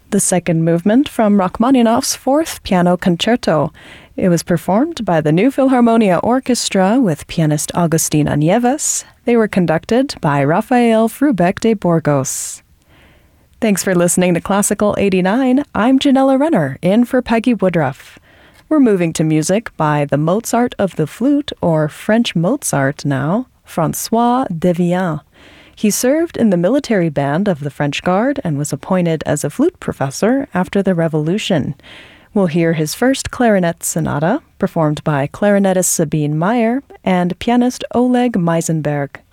the second movement from Rachmaninoff's Fourth Piano Concerto. It was performed by the New Philharmonia Orchestra with pianist Agustina Nieves. They were conducted by Rafael Frubeck de Burgos. Thanks for listening to Classical 89. I'm Janella Renner, in for Peggy Woodruff. We're moving to music by the Mozart of the flute, or French Mozart now, François Devienne. He served in the military band of the French Guard and was appointed as a flute professor after the Revolution. We'll hear his first clarinet sonata, performed by clarinetist Sabine Meyer and pianist Oleg Meisenberg.